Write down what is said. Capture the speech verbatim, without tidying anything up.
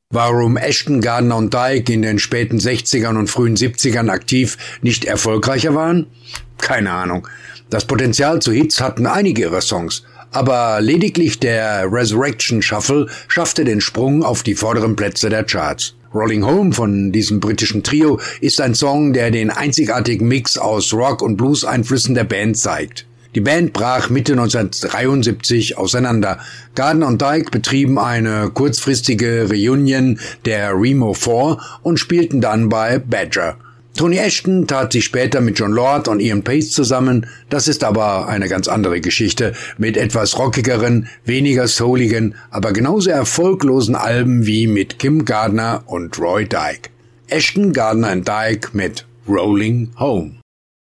Warum Ashton, Gardner und Dyke in den späten sechzigern und frühen siebzigern aktiv nicht erfolgreicher waren? Keine Ahnung. Das Potenzial zu Hits hatten einige ihrer Songs, aber lediglich der Resurrection Shuffle schaffte den Sprung auf die vorderen Plätze der Charts. Rolling Home von diesem britischen Trio ist ein Song, der den einzigartigen Mix aus Rock- und Blues-Einflüssen der Band zeigt. Die Band brach Mitte neunzehnhundertdreiundsiebzig auseinander. Gardner und Dyke betrieben eine kurzfristige Reunion der Remo vier und spielten dann bei Badger. Tony Ashton tat sich später mit Jon Lord und Ian Paice zusammen, das ist aber eine ganz andere Geschichte, mit etwas rockigeren, weniger souligen, aber genauso erfolglosen Alben wie mit Kim Gardner und Roy Dyke. Ashton, Gardner und Dyke mit Rolling Home.